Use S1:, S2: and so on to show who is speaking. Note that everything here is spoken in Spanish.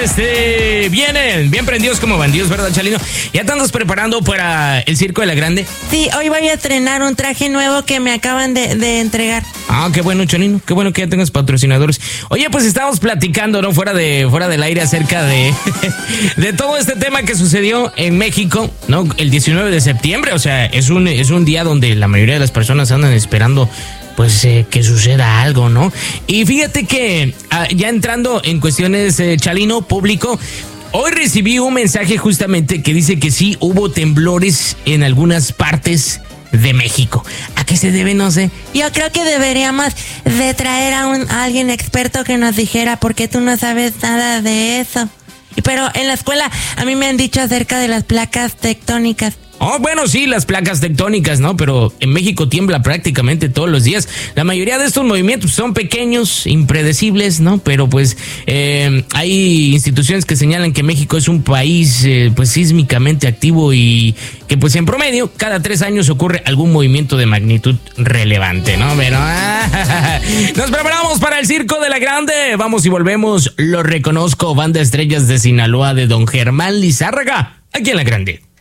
S1: vienen bien prendidos como bandidos, ¿verdad, Chalino? ¿Ya te andas preparando para el Circo de la Grande?
S2: Sí, hoy voy a estrenar un traje nuevo que me acaban de entregar.
S1: Ah, qué bueno, Chalino, qué bueno que ya tengas patrocinadores. Oye, pues estábamos platicando, ¿no? Fuera del aire acerca de todo este tema que sucedió en México, ¿no? El 19 de septiembre, o sea, es un día donde la mayoría de las personas andan esperando pues que suceda algo, ¿no? Y fíjate que ya entrando en cuestiones, Chalino, público, hoy recibí un mensaje justamente que dice que sí hubo temblores en algunas partes de México. ¿A qué se debe? No sé.
S2: Yo creo que deberíamos de traer a alguien experto que nos dijera, porque tú no sabes nada de eso. Pero en la escuela a mí me han dicho acerca de las placas tectónicas.
S1: Oh, bueno, sí, las placas tectónicas, ¿no? Pero en México tiembla prácticamente todos los días. La mayoría de estos movimientos son pequeños, impredecibles, ¿no? Pero pues hay instituciones que señalan que México es un país pues sísmicamente activo y que pues en promedio cada 3 años ocurre algún movimiento de magnitud relevante, ¿no? Pero nos preparamos para el Circo de la Grande. Vamos y volvemos. Lo reconozco, Banda Estrellas de Sinaloa de don Germán Lizárraga, aquí en La Grande.